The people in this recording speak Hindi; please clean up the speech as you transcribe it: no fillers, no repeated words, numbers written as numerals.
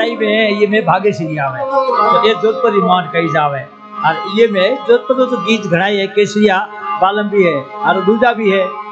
लड़ाई में है ये में भाग्यश्री आवे तो ये जोधपुरी मान कही जावे और ये में जोधपुर तो गीत घड़ाई है केसरिया बालम भी है और दूजा भी है